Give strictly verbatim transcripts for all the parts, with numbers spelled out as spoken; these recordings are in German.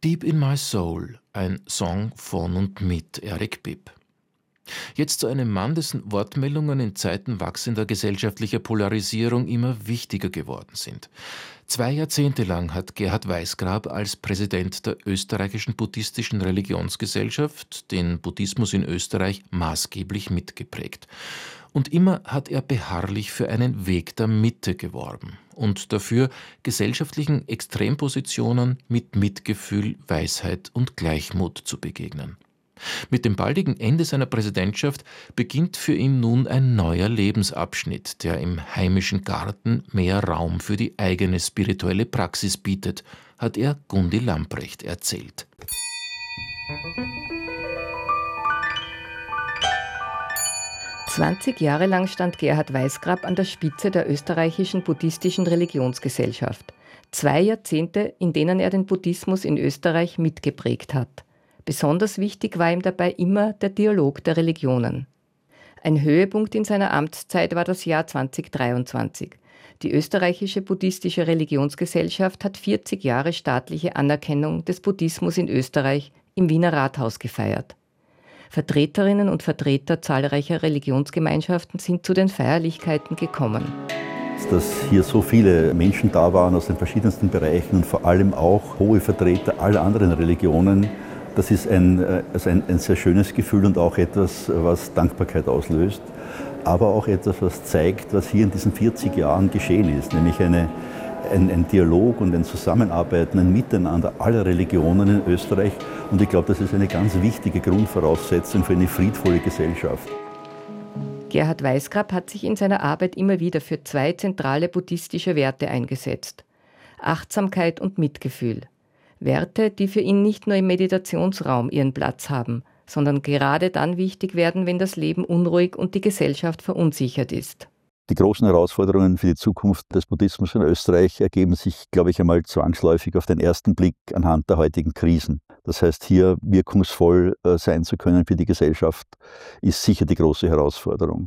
Deep in My Soul, ein Song von und mit Eric Bibb. Jetzt zu einem Mann, dessen Wortmeldungen in Zeiten wachsender gesellschaftlicher Polarisierung immer wichtiger geworden sind. Zwei Jahrzehnte lang hat Gerhard Weißgrab als Präsident der Österreichischen Buddhistischen Religionsgesellschaft den Buddhismus in Österreich maßgeblich mitgeprägt. Und immer hat er beharrlich für einen Weg der Mitte geworben und dafür, gesellschaftlichen Extrempositionen mit Mitgefühl, Weisheit und Gleichmut zu begegnen. Mit dem baldigen Ende seiner Präsidentschaft beginnt für ihn nun ein neuer Lebensabschnitt, der im heimischen Garten mehr Raum für die eigene spirituelle Praxis bietet, hat er Gundi Lamprecht erzählt. zwanzig Jahre lang stand Gerhard Weißgrab an der Spitze der Österreichischen Buddhistischen Religionsgesellschaft. Zwei Jahrzehnte, in denen er den Buddhismus in Österreich mitgeprägt hat. Besonders wichtig war ihm dabei immer der Dialog der Religionen. Ein Höhepunkt in seiner Amtszeit war das Jahr zweitausenddreiundzwanzig. Die Österreichische Buddhistische Religionsgesellschaft hat vierzig Jahre staatliche Anerkennung des Buddhismus in Österreich im Wiener Rathaus gefeiert. Vertreterinnen und Vertreter zahlreicher Religionsgemeinschaften sind zu den Feierlichkeiten gekommen. Dass hier so viele Menschen da waren aus den verschiedensten Bereichen und vor allem auch hohe Vertreter aller anderen Religionen, das ist ein, also ein, ein sehr schönes Gefühl und auch etwas, was Dankbarkeit auslöst, aber auch etwas, was zeigt, was hier in diesen vierzig Jahren geschehen ist, nämlich eine, ein, ein Dialog und ein Zusammenarbeiten, ein Miteinander aller Religionen in Österreich. Und ich glaube, das ist eine ganz wichtige Grundvoraussetzung für eine friedvolle Gesellschaft. Gerhard Weißgrab hat sich in seiner Arbeit immer wieder für zwei zentrale buddhistische Werte eingesetzt: Achtsamkeit und Mitgefühl. Werte, die für ihn nicht nur im Meditationsraum ihren Platz haben, sondern gerade dann wichtig werden, wenn das Leben unruhig und die Gesellschaft verunsichert ist. Die großen Herausforderungen für die Zukunft des Buddhismus in Österreich ergeben sich, glaube ich, einmal zwangsläufig auf den ersten Blick anhand der heutigen Krisen. Das heißt, hier wirkungsvoll sein zu können für die Gesellschaft, ist sicher die große Herausforderung.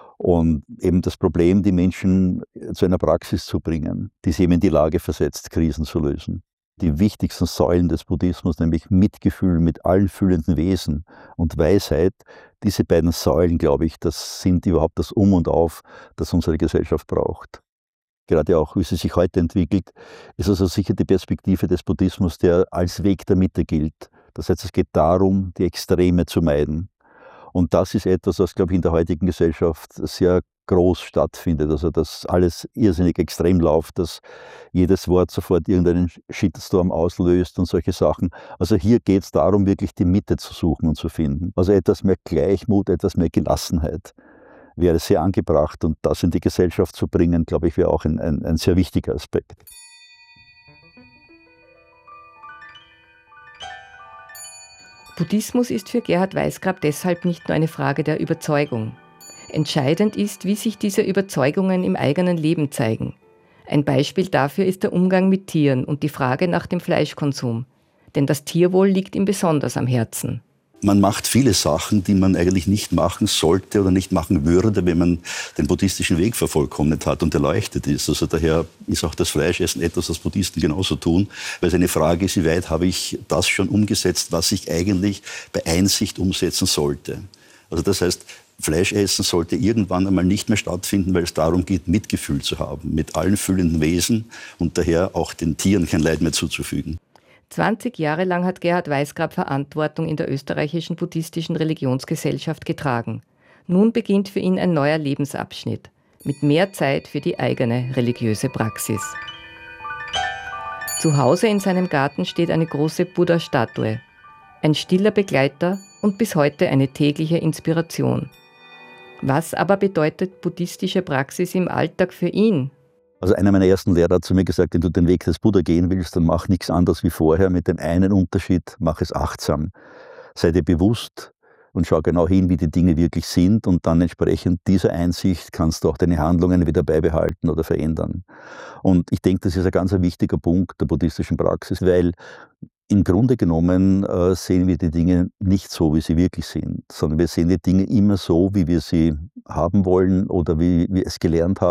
Und eben das Problem, die Menschen zu einer Praxis zu bringen, die sie eben in die Lage versetzt, Krisen zu lösen. Die wichtigsten Säulen des Buddhismus, nämlich Mitgefühl mit allen fühlenden Wesen und Weisheit, diese beiden Säulen, glaube ich, das sind überhaupt das Um und Auf, das unsere Gesellschaft braucht. Gerade auch, wie sie sich heute entwickelt, ist also sicher die Perspektive des Buddhismus, der als Weg der Mitte gilt. Das heißt, es geht darum, die Extreme zu meiden. Und das ist etwas, was, glaube ich, in der heutigen Gesellschaft sehr groß stattfindet, also dass alles irrsinnig extrem läuft, dass jedes Wort sofort irgendeinen Shitstorm auslöst und solche Sachen. Also hier geht es darum, wirklich die Mitte zu suchen und zu finden. Also etwas mehr Gleichmut, etwas mehr Gelassenheit wäre sehr angebracht, und das in die Gesellschaft zu bringen, glaube ich, wäre auch ein, ein, ein sehr wichtiger Aspekt. Buddhismus ist für Gerhard Weißgrab deshalb nicht nur eine Frage der Überzeugung. Entscheidend ist, wie sich diese Überzeugungen im eigenen Leben zeigen. Ein Beispiel dafür ist der Umgang mit Tieren und die Frage nach dem Fleischkonsum. Denn das Tierwohl liegt ihm besonders am Herzen. Man macht viele Sachen, die man eigentlich nicht machen sollte oder nicht machen würde, wenn man den buddhistischen Weg vervollkommnet hat und erleuchtet ist. Also daher ist auch das Fleischessen etwas, was Buddhisten genauso tun. Weil es eine Frage ist, wie weit habe ich das schon umgesetzt, was ich eigentlich bei Einsicht umsetzen sollte. Also das heißt, Fleischessen sollte irgendwann einmal nicht mehr stattfinden, weil es darum geht, Mitgefühl zu haben mit allen fühlenden Wesen und daher auch den Tieren kein Leid mehr zuzufügen. zwanzig Jahre lang hat Gerhard Weißgrab Verantwortung in der Österreichischen Buddhistischen Religionsgesellschaft getragen. Nun beginnt für ihn ein neuer Lebensabschnitt mit mehr Zeit für die eigene religiöse Praxis. Zu Hause in seinem Garten steht eine große Buddha-Statue. Ein stiller Begleiter und bis heute eine tägliche Inspiration. Was aber bedeutet buddhistische Praxis im Alltag für ihn? Also einer meiner ersten Lehrer hat zu mir gesagt, wenn du den Weg des Buddha gehen willst, dann mach nichts anderes wie vorher, mit dem einen Unterschied: mach es achtsam. Sei dir bewusst und schau genau hin, wie die Dinge wirklich sind, und dann entsprechend dieser Einsicht kannst du auch deine Handlungen wieder beibehalten oder verändern. Und ich denke, das ist ein ganz wichtiger Punkt der buddhistischen Praxis, weil im Grunde genommen äh, sehen wir die Dinge nicht so, wie sie wirklich sind, sondern wir sehen die Dinge immer so, wie wir sie haben wollen oder wie wir es gelernt haben.